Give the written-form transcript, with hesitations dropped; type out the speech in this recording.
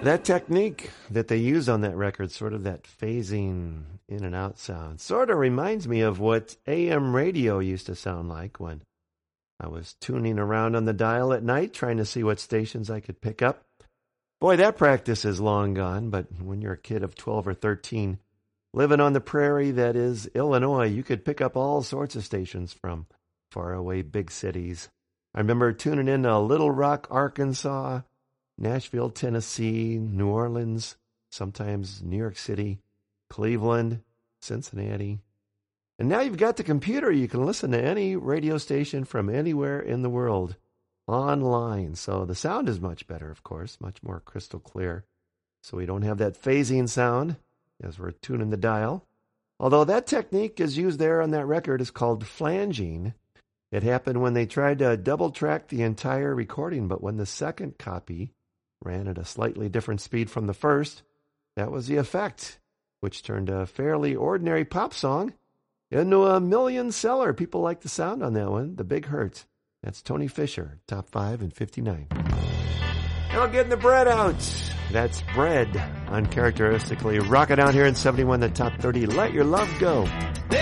That technique that they use on that record, sort of that phasing in and out sound, sort of reminds me of what AM radio used to sound like when I was tuning around on the dial at night, trying to see what stations I could pick up. Boy, that practice is long gone, but when you're a kid of 12 or 13, living on the prairie that is Illinois, you could pick up all sorts of stations from faraway big cities. I remember tuning in to Little Rock, Arkansas, Nashville, Tennessee, New Orleans, sometimes New York City, Cleveland, Cincinnati. And now you've got the computer. You can listen to any radio station from anywhere in the world online. So the sound is much better, of course, much more crystal clear. So we don't have that phasing sound as we're tuning the dial. Although that technique is used there on that record is called flanging. It happened when they tried to double track the entire recording, but when the second copy ran at a slightly different speed from the first, that was the effect, which turned a fairly ordinary pop song into a million seller. People like the sound on that one, The Big Hurt. That's Tony Fisher, top 5 in 59. Now getting the bread out. That's Bread, uncharacteristically rocking out here in 71, the top 30. Let Your Love Go.